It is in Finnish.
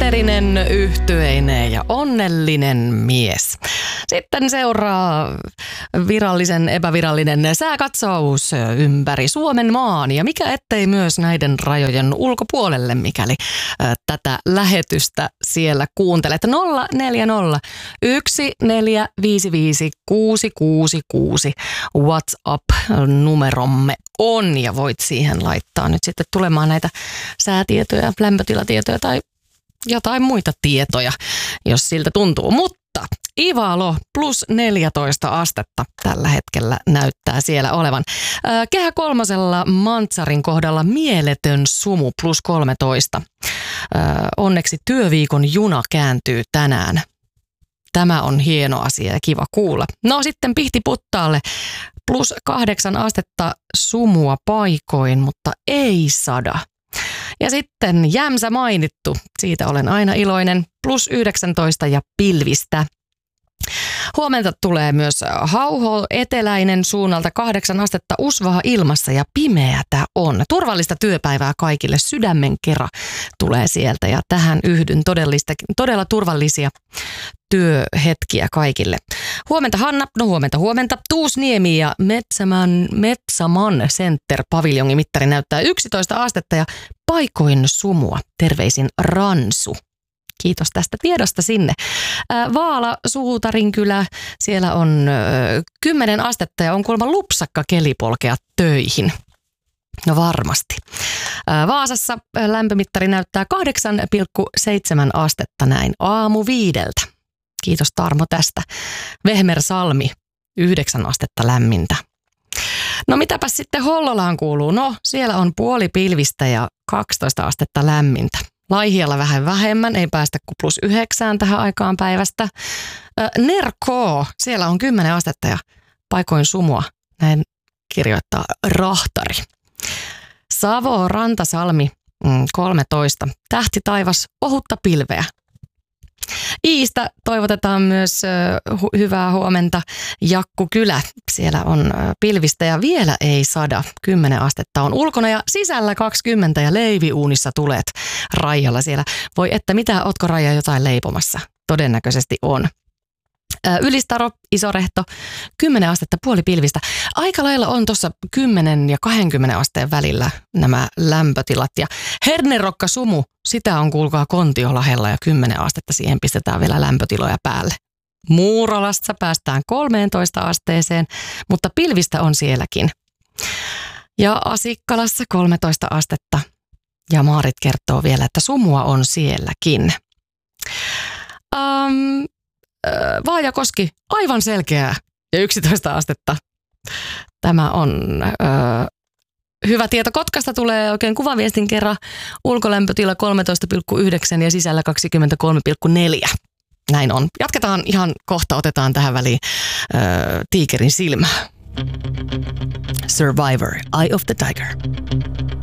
Kateerinen, yhtyeinen ja onnellinen mies. Sitten seuraa virallisen, epävirallinen sääkatsaus ympäri Suomen maan ja mikä ettei myös näiden rajojen ulkopuolelle, mikäli tätä lähetystä siellä kuuntelet. 040 1455 666 WhatsApp-numeromme on ja voit siihen laittaa nyt sitten tulemaan näitä säätietoja, lämpötilatietoja tai jotain muita tietoja, jos siltä tuntuu. Mutta Ivalo plus 14 astetta tällä hetkellä näyttää siellä olevan. Kehä kolmosella Mantsarin kohdalla mieletön sumu plus 13. Onneksi työviikon juna kääntyy tänään. Tämä on hieno asia ja kiva kuulla. No sitten Pihtiputtaalle plus 8 astetta sumua paikoin, mutta ei sada. Ja sitten Jämsä mainittu, siitä olen aina iloinen, plus 19 ja pilvistä. Huomenta tulee myös Hauho eteläinen suunnalta 8 astetta usvaha ilmassa ja pimeätä on. Turvallista työpäivää kaikille, sydämen kera tulee sieltä ja tähän yhdyn todella turvallisia työhetkiä kaikille. Huomenta Hanna, no huomenta. Tuusniemi ja Metsäman Center paviljongi mittari näyttää 11 astetta ja paikoin sumua. Terveisin Ransu. Kiitos tästä tiedosta sinne. Vaala, Suutarinkylä, siellä on 10 astetta ja on kuulemma lupsakka keli polkea töihin. No varmasti. Vaasassa lämpömittari näyttää 8,7 astetta näin aamu 5. Kiitos Tarmo tästä. Vehmersalmi, 9 astetta lämmintä. No mitäpä sitten Hollolaan kuuluu? No siellä on puoli pilvistä ja 12 astetta lämmintä. Laihialla vähän vähemmän, ei päästä kuin plus 9 tähän aikaan päivästä. Nerkoo, siellä on 10 astetta ja paikoin sumua, näin kirjoittaa Rahtari. Savo, Rantasalmi, 13. Tähti taivas, ohutta pilveä. Iistä toivotetaan myös hyvää huomenta. Jakkukylä, siellä on pilvistä ja vielä ei sada. 10 astetta on ulkona ja sisällä 20 ja leiviuunissa tulet Raijalla siellä. Voi että mitä, ootko Raija jotain leipomassa? Todennäköisesti on. Ylistaro, Isorehto, 10 astetta puoli pilvistä. Aika lailla on tuossa 10 ja 20 asteen välillä nämä lämpötilat. Ja Hernerokka sumu, sitä on kuulkaa Kontiolahella ja 10 astetta, siihen pistetään vielä lämpötiloja päälle. Muuralassa päästään 13 asteeseen, mutta pilvistä on sielläkin. Ja Asikkalassa 13 astetta. Ja Maarit kertoo vielä, että sumua on sielläkin. Vaajakoski, aivan selkeää ja 11 astetta. Tämä on hyvä tieto. Kotkasta tulee oikein kuvaviestin kerran. Ulkolämpötila 13,9 ja sisällä 23,4. Näin on. Jatketaan ihan kohta, otetaan tähän väliin Tiikerin silmä. Survivor, Eye of the Tiger.